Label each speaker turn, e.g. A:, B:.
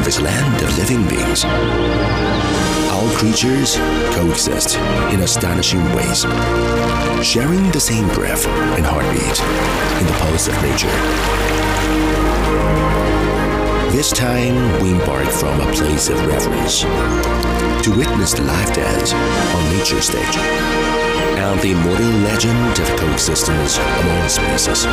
A: is a land of living beings. All creatures coexist in astonishing ways, sharing the same breath and heartbeat in the pulse of nature. This time, we embark from a place of reverence to witness the life dance on nature's stage and the immortal legend of coexistence among species.